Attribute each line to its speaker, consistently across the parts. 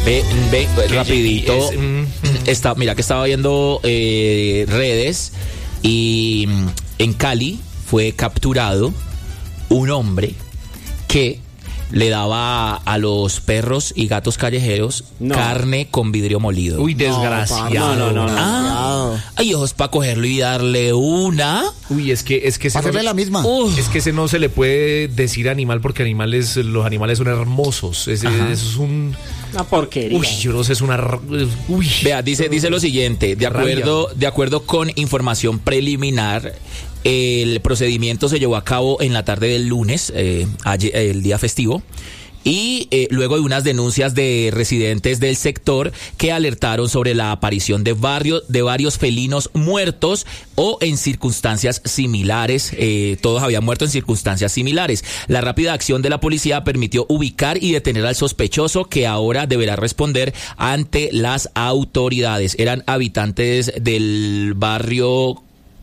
Speaker 1: Rapidito. Mira que estaba viendo redes y en Cali fue capturado un hombre que le daba a los perros y gatos callejeros carne con vidrio molido.
Speaker 2: Uy, desgraciado.
Speaker 1: No. Ay, ojos para cogerlo y darle una.
Speaker 2: Uy, es que
Speaker 3: hacerle la misma.
Speaker 2: Es que ese no se le puede decir animal porque los animales son hermosos. Eso es
Speaker 4: una porquería.
Speaker 2: Uy, yo no sé, es una... Uy.
Speaker 1: Vea, dice lo siguiente, de acuerdo con información preliminar, el procedimiento se llevó a cabo en la tarde del lunes, el día festivo, y luego de unas denuncias de residentes del sector que alertaron sobre la aparición de varios felinos muertos o en circunstancias similares. Todos habían muerto en circunstancias similares. La rápida acción de la policía permitió ubicar y detener al sospechoso, que ahora deberá responder ante las autoridades. Eran habitantes del barrio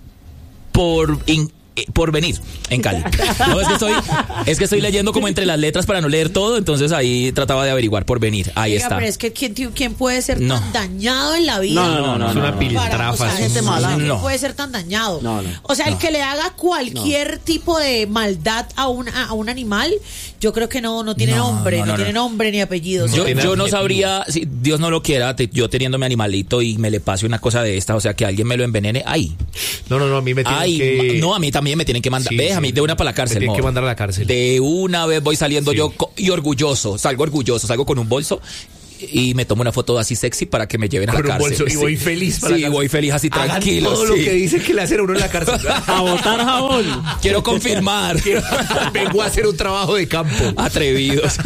Speaker 1: Porvenir, en Cali. No, es que estoy leyendo como entre las letras para no leer todo, entonces ahí trataba de averiguar Porvenir. Ahí está.
Speaker 5: Pero es que ¿quién puede ser tan dañado en la vida?
Speaker 2: No, es una piltrafa.
Speaker 5: Gente mala. ¿Quién puede ser tan dañado? O sea, el que le haga cualquier tipo de maldad a un animal, yo creo que no tiene nombre, no tiene nombre ni apellido.
Speaker 1: Yo no sabría, si Dios no lo quiera, yo teniendo mi animalito y me le pase una cosa de esta, o sea, que alguien me lo envenene, ahí.
Speaker 2: No, a mí me tienen que...
Speaker 1: No, a mí también me tienen que mandar. A mí de una para la cárcel.
Speaker 2: Me tienen que mandar a la cárcel.
Speaker 1: De una vez voy saliendo yo y salgo con un bolso y me tomo una foto así sexy para que me lleven a la cárcel.
Speaker 2: Bolso, y voy feliz para la cárcel.
Speaker 1: Voy feliz así tranquilo.
Speaker 2: Todo lo que dicen que le hacen a uno en la cárcel.
Speaker 4: A botar jabón.
Speaker 1: Quiero confirmar.
Speaker 2: Vengo a hacer un trabajo de campo.
Speaker 1: Atrevidos.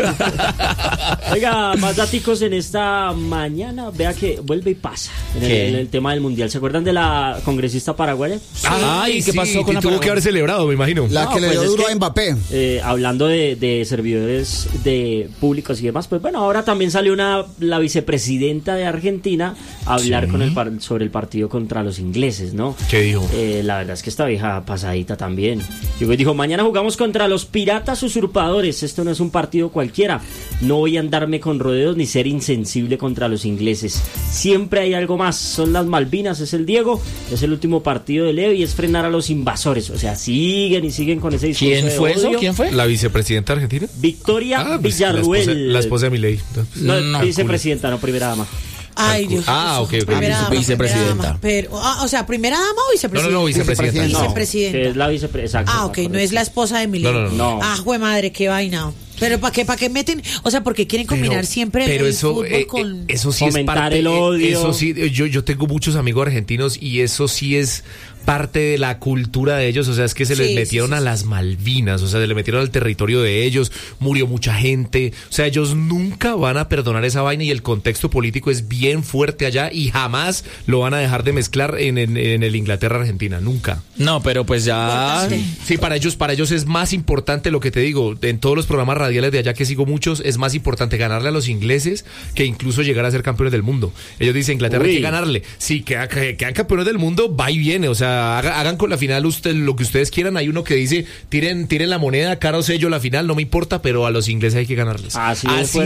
Speaker 4: Oiga, más daticos en esta mañana. Vea que vuelve y pasa en el tema del mundial. ¿Se acuerdan de la congresista paraguaya?
Speaker 1: Ay, ¿qué pasó con la
Speaker 2: tuvo que haber celebrado, me imagino.
Speaker 3: La que le dio duro a Mbappé.
Speaker 4: Hablando de servidores de públicos y demás, pues bueno, ahora también salió la vicepresidenta de Argentina a hablar sobre el partido contra los ingleses, ¿no?
Speaker 2: ¿Qué dijo?
Speaker 4: La verdad es que esta vieja pasadita también. Dijo, mañana jugamos contra los piratas usurpadores. Esto no es un partido cualquiera. No voy a andarme con rodeos ni ser insensible contra los ingleses. Siempre hay algo más. Son las Malvinas, es el Diego. Es el último partido de Leo y es frenar a los invasores. O sea, siguen con ese discurso.
Speaker 1: ¿Quién fue eso? ¿Quién fue?
Speaker 2: ¿La vicepresidenta argentina?
Speaker 4: Victoria Villarruel.
Speaker 2: La esposa de Milei.
Speaker 4: No, vicepresidenta, no primera dama.
Speaker 5: Ay, Dios.
Speaker 2: Okay.
Speaker 1: Vicepresidenta.
Speaker 5: Pero, o sea, ¿primera dama o vicepresidenta?
Speaker 2: No, vicepresidenta.
Speaker 5: Vicepresidenta.
Speaker 4: Que es la vicepresidenta.
Speaker 5: Ok, no es la esposa de Milei.
Speaker 2: No.
Speaker 5: Jue madre, qué vaina. Pero ¿para qué meten? O sea, porque quieren combinar siempre el fútbol con...
Speaker 2: Eso sí es parte...
Speaker 4: el odio.
Speaker 2: Eso sí, yo tengo muchos amigos argentinos y eso sí es parte de la cultura de ellos. O sea, es que se les metieron a las Malvinas, o sea, se les metieron al territorio de ellos, murió mucha gente. O sea, ellos nunca van a perdonar esa vaina y el contexto político es bien fuerte allá y jamás lo van a dejar de mezclar en el Inglaterra-Argentina, nunca.
Speaker 1: No, pero pues ya...
Speaker 2: Sí, para ellos es más importante lo que te digo, en todos los programas radiales de allá que sigo muchos, es más importante ganarle a los ingleses que incluso llegar a ser campeones del mundo. Ellos dicen, Inglaterra hay que ganarle. Sí, quedan campeones del mundo, va y viene, o sea, hagan con la final lo que ustedes quieran. Hay uno que dice, tiren la moneda, cara o sello la final, no me importa, pero a los ingleses hay que ganarles. Así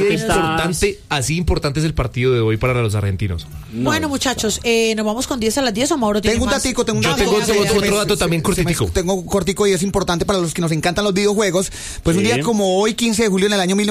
Speaker 2: importante es el partido de hoy para los argentinos.
Speaker 5: Bueno, muchachos, nos vamos con 10 a las 10 o Mauro tiene
Speaker 3: Tengo un
Speaker 5: más?
Speaker 3: datico,
Speaker 2: Yo tengo otro dato también cortitico.
Speaker 3: Tengo cortico y es importante para los que nos encantan los videojuegos. Pues un día como hoy, 15 de julio en el año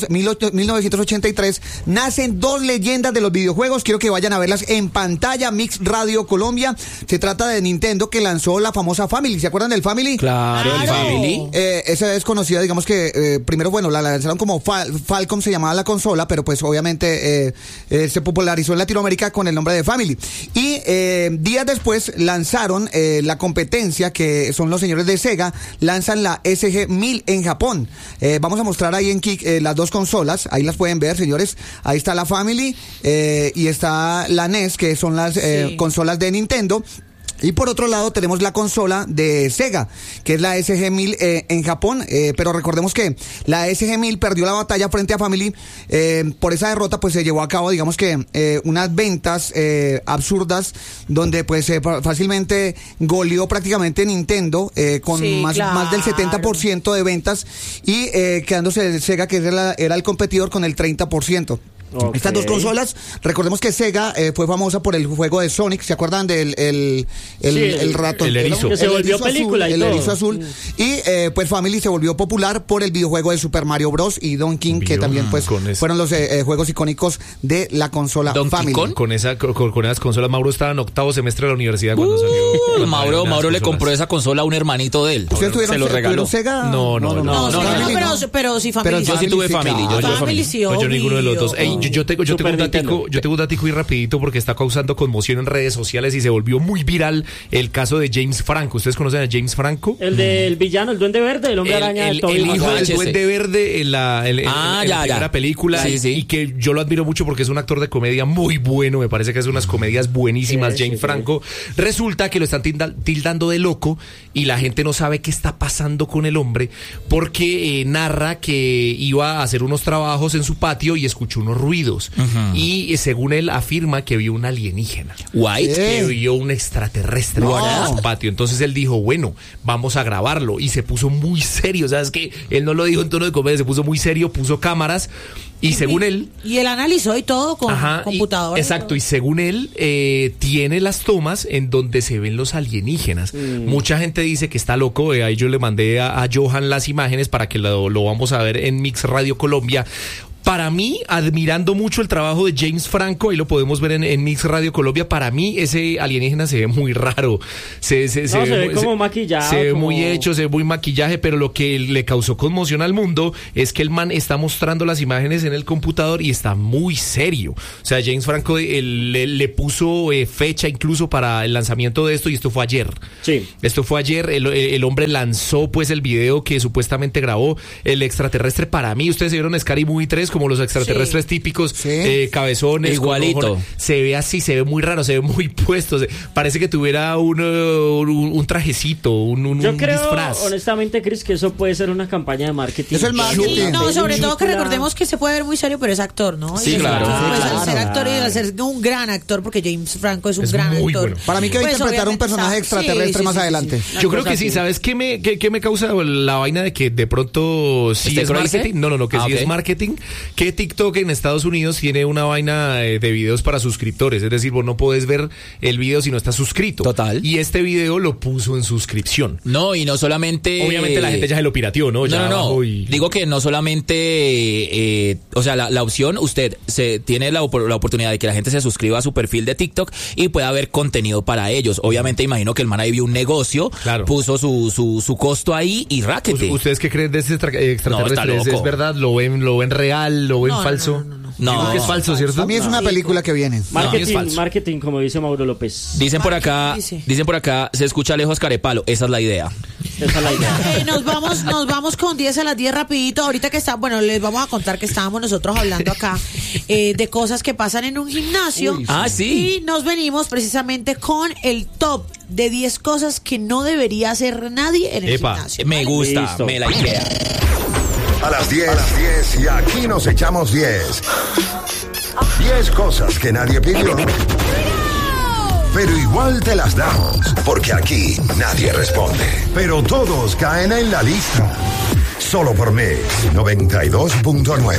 Speaker 3: 1983, nacen dos leyendas de los videojuegos. Quiero que vayan a verlas en pantalla. Mix Radio Colombia. Se trata de Nintendo, que lanzó la famosa Family. ¿Se acuerdan del Family?
Speaker 1: Claro. El Family.
Speaker 3: Esa es conocida, digamos que primero, la lanzaron como Falcom, se llamaba la consola, pero pues obviamente se popularizó en Latinoamérica con el nombre de Family. Y días después lanzaron la competencia, que son los señores de Sega, lanzan la SG-1000 en Japón. Vamos a mostrar ahí en Kik las dos consolas, ahí las pueden ver, señores. Ahí está la Family y está la NES, que son las consolas de Nintendo. Y por otro lado tenemos la consola de Sega, que es la SG-1000 en Japón, pero recordemos que la SG-1000 perdió la batalla frente a Family. Por esa derrota pues se llevó a cabo, digamos que unas ventas absurdas, donde pues fácilmente goleó prácticamente Nintendo con más del 70% de ventas, y quedándose Sega, que era el competidor, con el 30%. Okay. Estas dos consolas, recordemos que Sega fue famosa por el juego de Sonic, ¿se acuerdan del el ratón?
Speaker 2: El erizo.
Speaker 4: Que se volvió película
Speaker 3: azul,
Speaker 4: y todo.
Speaker 3: El erizo azul. Y pues Family se volvió popular por el videojuego de Super Mario Bros. Y Donkey Kong, que también pues fueron los juegos icónicos de la consola Family.
Speaker 2: Con esas consolas, Mauro estaba en octavo semestre de la universidad cuando salió.
Speaker 1: Mauro le compró esa consola a un hermanito de él.
Speaker 3: ¿Ustedes
Speaker 1: se lo regaló?
Speaker 3: Sega?
Speaker 2: No.
Speaker 5: Pero sí Family.
Speaker 1: Yo sí tuve Family.
Speaker 2: Yo ninguno de los dos. Yo tengo un datico y rapidito porque está causando conmoción en redes sociales y se volvió muy viral el caso de James Franco. ¿Ustedes conocen a James Franco?
Speaker 4: El del villano, el Duende Verde, el hombre araña.
Speaker 2: El hijo del Duende Verde en la primera película.
Speaker 1: Sí.
Speaker 2: Y que yo lo admiro mucho porque es un actor de comedia muy bueno. Me parece que hace unas comedias buenísimas, James Franco. Resulta que lo están tildando de loco y la gente no sabe qué está pasando con el hombre porque narra que iba a hacer unos trabajos en su patio y escuchó unos ruidos. Y según él afirma que vio un alienígena. Que vio un extraterrestre en su patio. Entonces él dijo, bueno, vamos a grabarlo. Y se puso muy serio. ¿Sabes qué? Él no lo dijo en tono de comedia, se puso muy serio, puso cámaras. Y según él...
Speaker 5: Y él analizó y todo con computadora.
Speaker 2: Exacto, y según él, tiene las tomas en donde se ven los alienígenas. Mucha gente dice que está loco. Ahí yo le mandé a Johan las imágenes para que lo vamos a ver en Mix Radio Colombia. Para mí, admirando mucho el trabajo de James Franco, ahí lo podemos ver en Mix Radio Colombia, para mí ese alienígena se ve muy raro. Se
Speaker 4: ve como maquillado.
Speaker 2: Se ve muy hecho, se ve muy maquillaje, pero lo que le causó conmoción al mundo es que el man está mostrando las imágenes en el computador y está muy serio. O sea, James Franco le puso fecha incluso para el lanzamiento de esto y esto fue ayer.
Speaker 4: Sí.
Speaker 2: Esto fue ayer, el hombre lanzó pues el video que supuestamente grabó el extraterrestre. Para mí, ustedes se vieron Scary Movie 3 como los extraterrestres típicos, cabezones,
Speaker 1: igualito.
Speaker 2: Se ve así, se ve muy raro, se ve muy puesto, parece que tuviera un trajecito, un
Speaker 4: Yo creo,
Speaker 2: disfraz.
Speaker 4: Honestamente, Chris, que eso puede ser una campaña de marketing.
Speaker 3: Es el marketing.
Speaker 5: No, sobre todo que recordemos que se puede ver muy serio, pero es actor, ¿no?
Speaker 1: Sí, claro.
Speaker 5: Al ser actor y al ser un gran actor, porque James Franco es un gran actor.
Speaker 2: Bueno.
Speaker 3: Para mí que va a interpretar un personaje extraterrestre más adelante.
Speaker 2: Yo creo que sí, ¿sabes qué me causa la vaina de que de pronto sí es marketing? No, que sí es marketing. Que TikTok en Estados Unidos tiene una vaina de videos para suscriptores, es decir, vos no podés ver el video si no estás suscrito.
Speaker 1: Total.
Speaker 2: Y este video lo puso en suscripción.
Speaker 1: No, y no solamente...
Speaker 2: Obviamente la gente ya se lo pirateó, ¿no?
Speaker 1: No. Digo que no solamente... o sea, la opción, usted tiene la oportunidad de que la gente se suscriba a su perfil de TikTok y pueda ver contenido para ellos. Obviamente imagino que el man ahí vio un negocio, puso su costo ahí y raquete.
Speaker 2: ¿Ustedes qué creen de ese extraterrestre? ¿Es verdad? ¿Lo ven real? ¿Lo ven falso?
Speaker 1: No,
Speaker 2: creo que es falso, ¿cierto?
Speaker 3: A mí es una película que viene.
Speaker 4: Marketing, como dice Mauro López.
Speaker 1: Dicen por acá, se escucha lejos Carepalo. Esa es la idea.
Speaker 5: Nos vamos con 10 a las 10 rapidito. Ahorita que les vamos a contar que estábamos nosotros hablando acá de cosas que pasan en un gimnasio.
Speaker 1: Sí.
Speaker 5: Y nos venimos precisamente con el top de 10 cosas que no debería hacer nadie en el gimnasio.
Speaker 1: Me gusta, listo. Me la idea.
Speaker 6: A las 10 y aquí nos echamos 10. 10 cosas que nadie pidió, pero igual te las damos, porque aquí nadie responde, pero todos caen en la lista. Solo por Mix 92.9.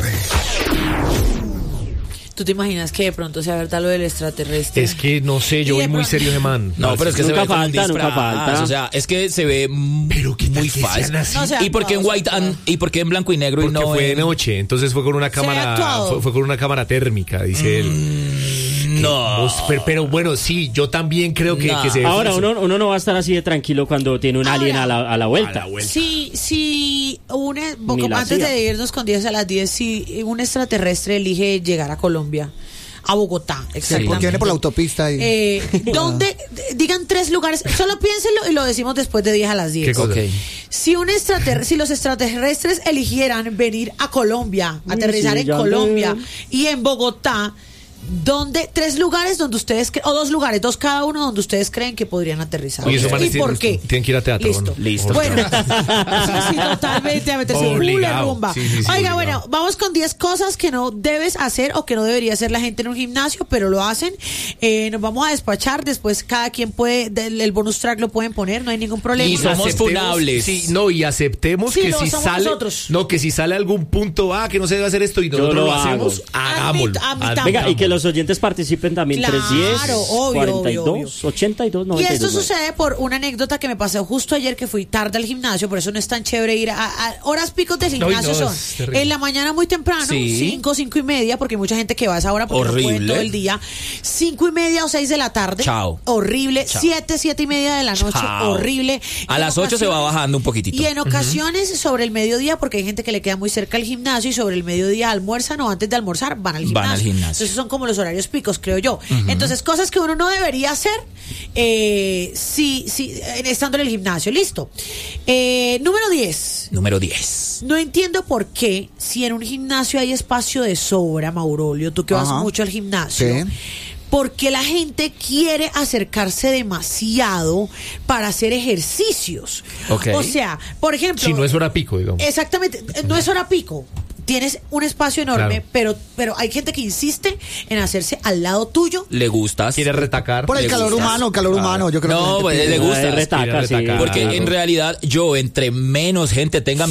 Speaker 5: ¿Tú te imaginas que de pronto sea verdad lo del extraterrestre?
Speaker 2: Es que no sé, yo voy muy serio de man.
Speaker 1: No, pero es que
Speaker 4: nunca
Speaker 1: se ve
Speaker 4: falta, nunca falta.
Speaker 1: O sea, es que se ve muy falso.
Speaker 5: No, o sea,
Speaker 1: ¿Y por qué en white y por qué en blanco y negro?
Speaker 2: Porque
Speaker 1: y no
Speaker 2: fue de noche, entonces fue con una cámara, fue con una cámara térmica, dice él.
Speaker 1: No.
Speaker 2: Pero bueno, sí, yo también creo que se ve.
Speaker 4: Ahora uno no va a estar así de tranquilo cuando tiene un alien a la vuelta.
Speaker 5: Sí, antes de irnos con 10 a las 10, si un extraterrestre elige llegar a Colombia, a Bogotá, exactamente.
Speaker 3: Porque viene por la autopista.
Speaker 5: ¿Dónde? Digan 3 lugares, solo piénsenlo y lo decimos después de 10 a las 10.
Speaker 2: ¿Qué cosa?
Speaker 5: Si los extraterrestres eligieran venir a Colombia, aterrizar en Colombia y en Bogotá, 3 lugares donde ustedes o 2 lugares, 2 cada uno donde ustedes creen que podrían aterrizar.
Speaker 2: Oye,
Speaker 5: ¿Y por qué?
Speaker 2: Tienen que ir a teatro.
Speaker 1: Listo.
Speaker 5: Bueno, sí, totalmente a meterse en rumba.
Speaker 2: Sí,
Speaker 5: Oiga,
Speaker 2: obligado.
Speaker 5: bueno, vamos con 10 cosas que no debes hacer o que no debería hacer la gente en un gimnasio, pero lo hacen. Nos vamos a despachar, después cada quien puede, el bonus track lo pueden poner, no hay ningún problema.
Speaker 1: Y somos funables.
Speaker 2: Sí, no, y aceptemos que si sale
Speaker 5: nosotros.
Speaker 2: no, que si sale algún punto que no se debe hacer esto y nosotros lo hacemos, hagámoslo.
Speaker 4: Venga, y que los oyentes participen también.
Speaker 5: Claro,
Speaker 4: 310
Speaker 5: obvio,
Speaker 4: 42
Speaker 5: obvio.
Speaker 4: 82 92.
Speaker 5: Y esto sucede por una anécdota que me pasó justo ayer, que fui tarde al gimnasio, por eso no es tan chévere ir a horas picos del gimnasio. Son en la mañana muy temprano, 5 y media, porque hay mucha gente que va a esa hora porque no pueden todo el día. 5 y media o 6 de la tarde.
Speaker 1: Chao.
Speaker 5: Horrible.
Speaker 1: Chao.
Speaker 5: 7 y media de la noche.
Speaker 1: Chao.
Speaker 5: Horrible.
Speaker 1: A las 8 se va bajando un poquitito.
Speaker 5: Y en ocasiones sobre el mediodía, porque hay gente que le queda muy cerca al gimnasio, y sobre el mediodía almuerzan o antes de almorzar van al gimnasio. Entonces son como los horarios picos, creo yo. Entonces, cosas que uno no debería hacer estando en el gimnasio. Listo. Número 10. No entiendo por qué, si en un gimnasio hay espacio de sobra, Maurolio, tú que vas mucho al gimnasio, porque la gente quiere acercarse demasiado para hacer ejercicios.
Speaker 1: Okay.
Speaker 5: O sea, por ejemplo...
Speaker 2: Si no es hora pico, digamos.
Speaker 5: Exactamente, no es hora pico. Tienes un espacio enorme,
Speaker 2: claro.
Speaker 5: pero hay gente que insiste en hacerse al lado tuyo.
Speaker 1: ¿Le gustas?
Speaker 2: Quiere retacar.
Speaker 3: Por el calor humano, yo creo.
Speaker 1: No,
Speaker 3: que
Speaker 1: pues le gusta.
Speaker 4: Retaca, sí.
Speaker 1: Porque
Speaker 4: Claro.
Speaker 1: en realidad yo, entre menos gente tenga a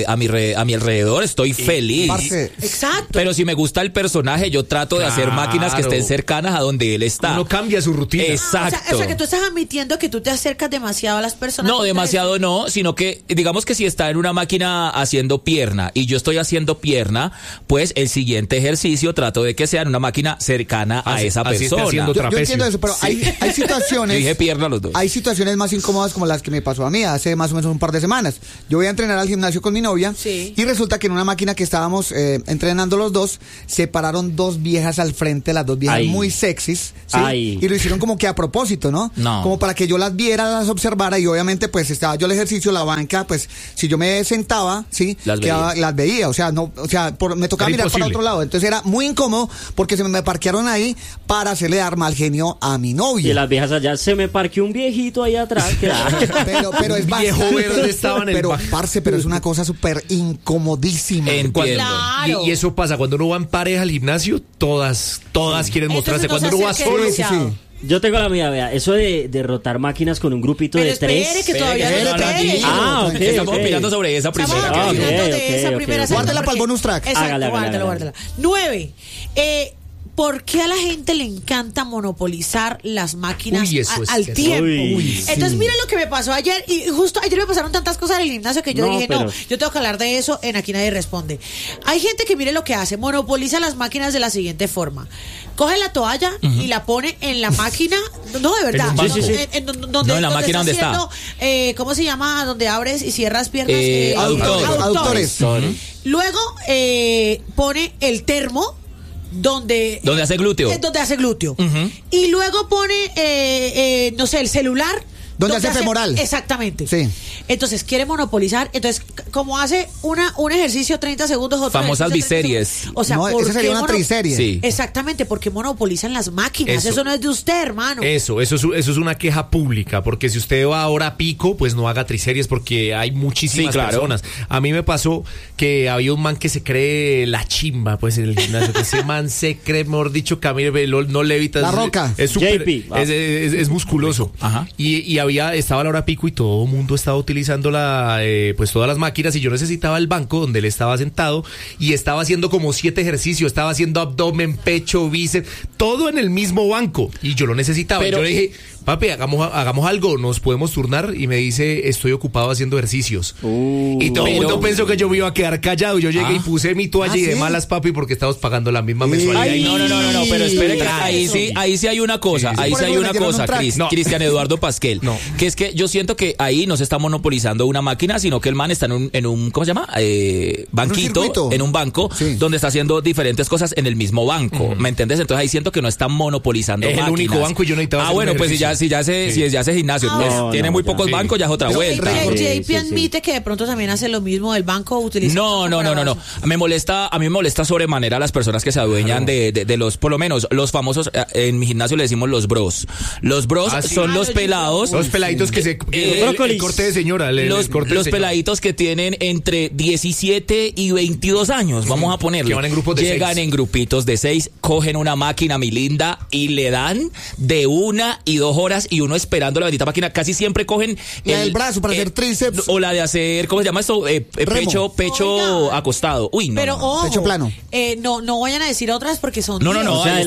Speaker 1: mi alrededor, estoy feliz.
Speaker 3: Parce,
Speaker 5: Exacto.
Speaker 1: Pero si me gusta el personaje, yo trato de hacer máquinas que estén cercanas a donde él está.
Speaker 2: Uno cambia su rutina.
Speaker 1: Exacto.
Speaker 5: O sea, que tú estás admitiendo que tú te acercas demasiado a las personas.
Speaker 1: No, demasiado no, sino que digamos que si está en una máquina haciendo pierna y yo estoy haciendo pierna, pues el siguiente ejercicio trato de que sea en una máquina cercana a esa
Speaker 2: así esté
Speaker 1: persona.
Speaker 2: haciendo
Speaker 3: yo entiendo eso, pero hay
Speaker 1: Yo
Speaker 3: situaciones.
Speaker 1: dije pierna los dos.
Speaker 3: Hay situaciones más incómodas como las que me pasó a mí hace más o menos un par de semanas. Yo voy a entrenar al gimnasio con mi novia y resulta que en una máquina que estábamos entrenando los dos, se pararon 2 viejas al frente, las 2 viejas muy sexys, ¿sí? Y lo hicieron como que a propósito, ¿no? Como para que yo las viera, las observara, y obviamente pues estaba yo el ejercicio, la banca, pues si yo me sentaba, ¿sí? Las veía, o sea, me tocaba mirar para otro lado. Entonces era muy incómodo porque se me parquearon ahí para hacerle dar mal genio a mi novia.
Speaker 4: Y las viejas allá, se me parqueó un viejito ahí atrás.
Speaker 3: pero es
Speaker 2: viejo
Speaker 3: bastante,
Speaker 2: verde estaba en el baño.
Speaker 3: parce, pero es una cosa súper incomodísima.
Speaker 1: Entiendo.
Speaker 5: Claro.
Speaker 2: Y eso pasa cuando uno va en pareja al gimnasio, todas quieren mostrarse.
Speaker 5: Entonces,
Speaker 2: Cuando uno va solo,
Speaker 4: Yo tengo la mía, vea, eso de rotar máquinas con un grupito
Speaker 5: Pero
Speaker 4: de 3.
Speaker 5: espere, que todavía no le pegue.
Speaker 4: Ok.
Speaker 1: Estamos opinando sobre esa
Speaker 5: Estamos
Speaker 1: primera.
Speaker 5: opinando de
Speaker 4: ok,
Speaker 5: esa
Speaker 4: ok,
Speaker 5: primera.
Speaker 4: ok.
Speaker 3: Guárdala
Speaker 5: porque-
Speaker 3: para el bonus track.
Speaker 5: Exacto,
Speaker 4: Hágala.
Speaker 5: guárdala. 9. ¿Por qué a la gente le encanta monopolizar las máquinas
Speaker 2: Uy, eso es
Speaker 5: al
Speaker 2: que-
Speaker 5: tiempo?
Speaker 4: Uy,
Speaker 5: Entonces, miren lo que me pasó ayer. Y justo ayer me pasaron tantas cosas en el gimnasio que yo
Speaker 4: No,
Speaker 5: dije,
Speaker 4: pero-
Speaker 5: yo tengo que hablar de eso en Aquí Nadie Responde. Hay gente que mire lo que hace, monopoliza las máquinas de la siguiente forma. Coge la toalla y la pone en la máquina. No, de verdad.
Speaker 2: En un banco.
Speaker 1: No, en la máquina donde está.
Speaker 5: ¿Cómo se llama? Donde abres y cierras piernas.
Speaker 3: Aductores.
Speaker 5: Luego pone el termo donde
Speaker 1: Donde hace glúteo.
Speaker 5: donde hace glúteo. Y luego pone no sé, el celular
Speaker 3: Donde hace femoral.
Speaker 5: Exactamente.
Speaker 3: Sí.
Speaker 5: Entonces quiere monopolizar. Entonces, como hace un ejercicio 30 segundos, otro
Speaker 1: Famosas
Speaker 5: ejercicio 30
Speaker 1: biseries.
Speaker 5: segundos. O sea,
Speaker 3: No,
Speaker 5: ¿por
Speaker 3: esa sería
Speaker 5: qué
Speaker 3: una triserie.
Speaker 1: Sí.
Speaker 5: Exactamente, porque monopolizan las máquinas.
Speaker 2: Eso.
Speaker 5: Eso no es de usted, hermano.
Speaker 2: Eso es una queja pública, porque si usted va ahora a pico, pues no haga triseries, porque hay muchísimas
Speaker 1: Sí, claro.
Speaker 2: personas. A mí me pasó que había un man que se cree la chimba, pues en el gimnasio, que ese man se cree, mejor dicho, que a mí no levita.
Speaker 3: La Roca.
Speaker 2: Es súper,
Speaker 4: JP.
Speaker 2: es musculoso.
Speaker 1: Ajá.
Speaker 2: Y estaba la hora pico y todo el mundo estaba utilizando pues todas las máquinas, y yo necesitaba el banco donde él estaba sentado, y estaba haciendo como 7 ejercicios, estaba haciendo abdomen, pecho, bíceps, todo en el mismo banco, y yo lo necesitaba.
Speaker 1: Pero-
Speaker 2: Yo le dije, papi, hagamos algo, nos podemos turnar, y me dice, estoy ocupado haciendo ejercicios. Y todo el mundo pensó que yo me iba a quedar callado, y yo llegué y puse mi toalla y de
Speaker 3: ¿sí?
Speaker 2: malas, papi, porque estamos pagando la misma mensualidad.
Speaker 1: Ay,
Speaker 2: Y-
Speaker 1: no, pero espere que ahí sí hay una cosa,
Speaker 2: Sí, sí.
Speaker 1: ahí
Speaker 3: Por
Speaker 1: sí
Speaker 3: eso
Speaker 1: hay
Speaker 3: le
Speaker 1: una
Speaker 3: metieron
Speaker 1: cosa,
Speaker 3: un track.
Speaker 2: No.
Speaker 1: Cristian Eduardo Pasquel,
Speaker 2: No.
Speaker 1: que es que yo siento que ahí no se está monopolizando una máquina, sino que el man está en un ¿cómo se llama? Banquito,
Speaker 3: circuito.
Speaker 1: en un banco,
Speaker 3: Sí.
Speaker 1: donde está haciendo diferentes cosas en el mismo banco, ¿me entiendes? Entonces ahí siento que no está monopolizando
Speaker 2: Es el
Speaker 1: máquinas.
Speaker 2: único banco y yo necesitaba hacer un
Speaker 1: bueno, pues si ya si ya ese gimnasio tiene muy pocos bancos, ya es otra vuelta.
Speaker 5: JP admite que de pronto también hace lo mismo del banco utilizando.
Speaker 1: No. A mí me molesta sobremanera las personas que se adueñan de los, por lo menos, los famosos, en mi gimnasio le decimos los bros. Los bros son los pelados.
Speaker 2: Los peladitos que se... el corte de señora.
Speaker 1: Los peladitos que tienen entre 17 y 22 años, vamos a ponerlo.
Speaker 2: Que van en grupos de
Speaker 1: Llegan
Speaker 2: 6.
Speaker 1: en grupitos de 6, cogen una máquina, mi linda, y le dan de 1 y 2 horas y uno esperando la bendita máquina. Casi siempre cogen
Speaker 3: la del brazo para hacer tríceps.
Speaker 1: O la de hacer, ¿cómo se llama esto? Pecho acostado. Uy, no.
Speaker 5: Pero ojo,
Speaker 3: pecho plano.
Speaker 5: No vayan a decir otras porque son...
Speaker 1: No,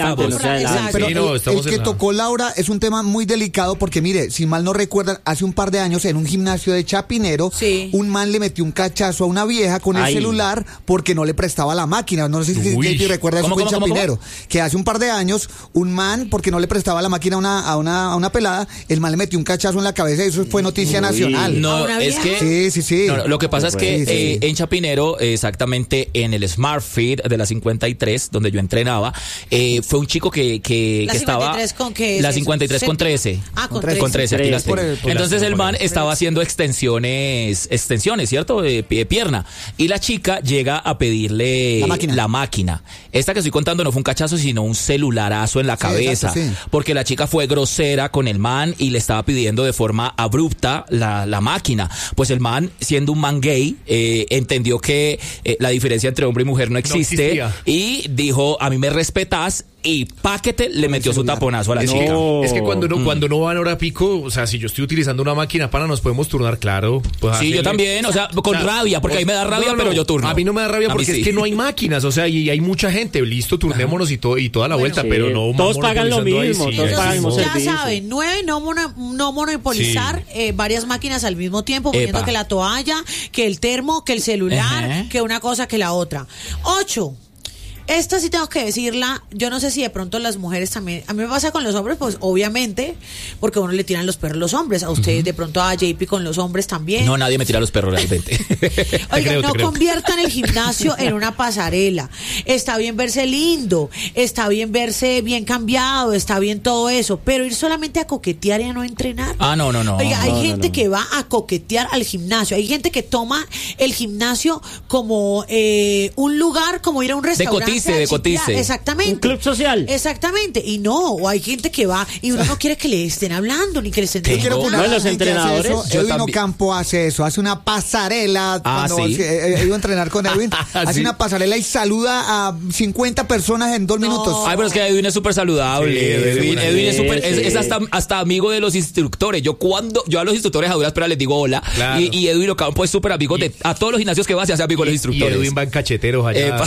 Speaker 3: Pero el que tocó Laura es un tema muy delicado porque mire, si mal no recuerdan, hace un par de años en un gimnasio de Chapinero, un man le metió un cachazo a una vieja con el celular porque no le prestaba la máquina. No sé si recuerda eso en Chapinero. Que hace un par de años, un man, porque no le prestaba la máquina a una pelada, el man le metió un cachazo en la cabeza y eso fue noticia nacional.
Speaker 1: No, es que...
Speaker 3: Sí.
Speaker 1: No, lo que pasa es que en Chapinero, exactamente en el Smart Fit de la 53, donde yo entrenaba, fue un chico que estaba... La 53 con 13.
Speaker 5: Con
Speaker 1: 13. Aquí las tengo. Entonces el man estaba haciendo extensiones, ¿cierto? De pierna. Y la chica llega a pedirle la máquina. Esta que estoy contando no fue un cachazo, sino un celularazo en la cabeza.
Speaker 3: Exacto,
Speaker 1: porque la chica fue grosera con el man y le estaba pidiendo de forma abrupta la máquina. Pues el man, siendo un man gay, entendió que la diferencia entre hombre y mujer no existe. Y dijo, a mí me respetas. Y paquete le metió su taponazo a la chica.
Speaker 2: Es que cuando uno va en hora pico, o sea, si yo estoy utilizando una máquina nos podemos turnar, claro. Pues
Speaker 1: sí, yo también, o sea, con rabia, porque ahí me da rabia, pero yo turno.
Speaker 2: A mí no me da rabia porque es que no hay máquiquinas, o sea, y hay mucha gente, listo, turnémonos y toda la vuelta, pero no...
Speaker 4: Todos pagan lo mismo, todos pagan lo mismo.
Speaker 5: Ya saben, 9, no monopolizar varias máquinas al mismo tiempo, poniendo que la toalla, que el termo, que el celular, que una cosa, que la otra. 8. Esta sí tengo que decirla, yo no sé si de pronto las mujeres también, a mí me pasa con los hombres, pues obviamente, porque a uno le tiran los perros los hombres, a ustedes de pronto a JP con los hombres también.
Speaker 1: No, nadie me tira los perros realmente.
Speaker 5: Oiga, no conviertan el gimnasio en una pasarela. Está bien verse lindo, está bien verse bien cambiado, está bien todo eso, pero ir solamente a coquetear y a no entrenar.
Speaker 1: No.
Speaker 5: Oiga, hay gente que va a coquetear al gimnasio, hay gente que toma el gimnasio como un lugar, como ir a un restaurante.
Speaker 1: De cotice.
Speaker 5: Exactamente.
Speaker 4: Un club social.
Speaker 5: Exactamente. Y no, o hay gente que va y uno no quiere que le estén hablando ni que le estén diciendo.
Speaker 4: Los entrenadores.
Speaker 3: Edwin Ocampo hace eso, hace una pasarela. Cuando he ido a entrenar con Edwin, hace una pasarela y saluda a 50 personas en 2 minutos.
Speaker 1: Ay, pero es que Edwin es súper saludable. Edwin es súper, es hasta amigo de los instructores. Yo a los instructores a duras penas les digo hola. Claro. Y Edwin Ocampo es súper amigo de a todos los gimnasios que va, se hace amigo de los instructores.
Speaker 2: Y Edwin va en cacheteros allá.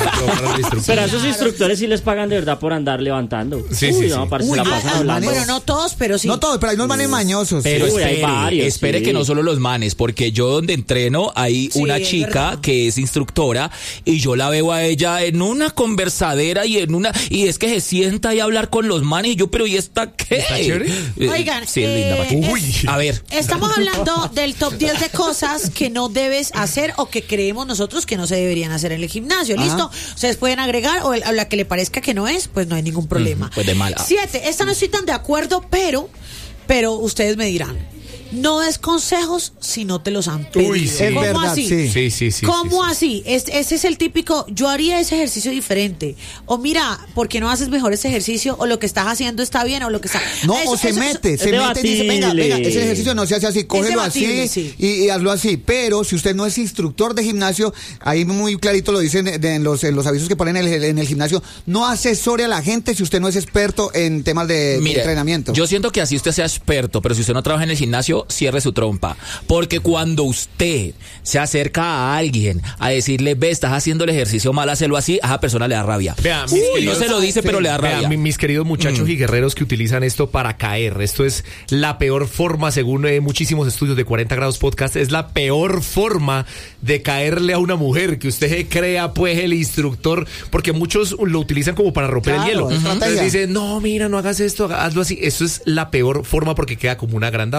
Speaker 4: Pero a esos instructores sí les pagan de verdad por andar levantando.
Speaker 2: Sí.
Speaker 4: No, parece que la pasan hablando.
Speaker 5: Bueno, no todos, pero sí.
Speaker 3: No todos, pero hay unos manes mañosos.
Speaker 1: Pero
Speaker 4: hay varios,
Speaker 1: espere que no solo los manes, porque yo donde entreno hay una chica que es instructora y yo la veo a ella en una conversadera y es que se sienta ahí a hablar con los manes y yo, pero ¿y esta qué?
Speaker 2: ¿Está chévere?
Speaker 5: Oigan,
Speaker 1: sí, es linda. A ver.
Speaker 5: Estamos hablando del top 10 de cosas que no debes hacer o que creemos nosotros que no se deberían hacer en el gimnasio. ¿Listo? Ustedes pueden agregar o a la que le parezca que no es, pues no hay ningún problema.
Speaker 1: Pues de mala.
Speaker 5: 7. Esta no estoy tan de acuerdo, pero ustedes me dirán. No des consejos si no te los han pedido.
Speaker 3: Uy, sí. ¿Cómo
Speaker 5: verdad,
Speaker 3: así?
Speaker 2: Sí.
Speaker 5: ¿Cómo así? Ese es el típico, yo haría ese ejercicio diferente. O mira, ¿por qué no haces mejor ese ejercicio? O lo que estás haciendo está bien, o lo que está...
Speaker 3: No, o se mete y dice, venga, ese ejercicio no se hace así, cógelo así y hazlo así. Pero si usted no es instructor de gimnasio, ahí muy clarito lo dicen en los avisos que ponen en el gimnasio, no asesore a la gente si usted no es experto en temas de entrenamiento.
Speaker 1: Yo siento que así usted sea experto, pero si usted no trabaja en el gimnasio, cierre su trompa, porque cuando usted se acerca a alguien a decirle, ve, estás haciendo el ejercicio mal, hazlo así, a esa persona le da rabia.
Speaker 2: Vea,
Speaker 1: no se lo dice, pero le da rabia.
Speaker 2: Mis queridos muchachos y guerreros que utilizan esto para caer, esto es la peor forma, según muchísimos estudios de 40 grados podcast, es la peor forma de caerle a una mujer, que usted se crea pues el instructor, porque muchos lo utilizan como para romper el hielo. Entonces dicen, no, mira, no hagas esto, hazlo así. Eso es la peor forma porque queda como un agrandado, como una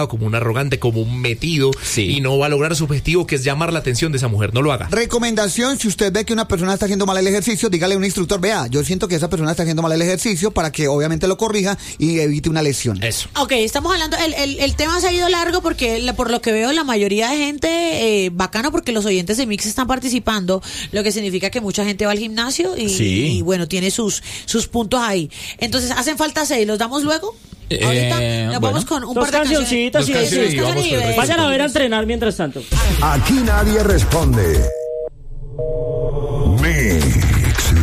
Speaker 2: arrogante, como un metido, y no va a lograr su objetivo, que es llamar la atención de esa mujer. No lo haga.
Speaker 3: Recomendación: si usted ve que una persona está haciendo mal el ejercicio, dígale a un instructor, vea, yo siento que esa persona está haciendo mal el ejercicio, para que obviamente lo corrija y evite una lesión.
Speaker 2: Eso.
Speaker 5: Ok, estamos hablando, el tema se ha ido largo porque por lo que veo la mayoría de gente, bacano porque los oyentes de Mix están participando, lo que significa que mucha gente va al gimnasio y bueno, tiene sus puntos ahí. Entonces hacen falta 6, ¿los damos luego? Ahorita nos vamos con un par de
Speaker 4: cancioncitas y
Speaker 5: vayan
Speaker 4: a ver a entrenar mientras tanto.
Speaker 6: Aquí nadie responde.